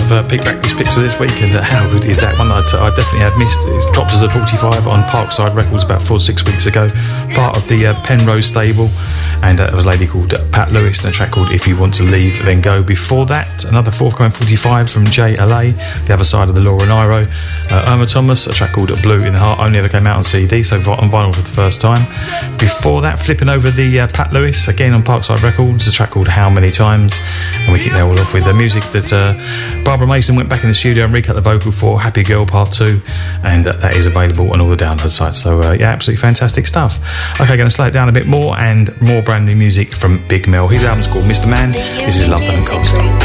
of Pickback's picks of this week, and how good is that one? I definitely had missed. It dropped as a 45 on Parkside Records about 4 to 6 weeks ago, part of the Penrose stable, and that was a lady called Pat Lewis, and a track called If You Want to Leave Then Go. Before that, another forthcoming 45 from JLA, the other side of the Laura Nyro, Irma Thomas, a track called Blue in the Heart, only ever came out on CD, so on vinyl for the first time. Before that, flipping over the Pat Lewis, again on Parkside Records, a track called How Many Times, and we kick that all off with the music that Barbara Mason went back in the studio and recut the vocal for Happy Girl Part 2, and that is available on all the download sites, so yeah, absolutely fantastic stuff. Okay, going to slow it down a bit more, and more brand new music from Big Mel. His album's called Mr. Man. This is Love Don't Cost.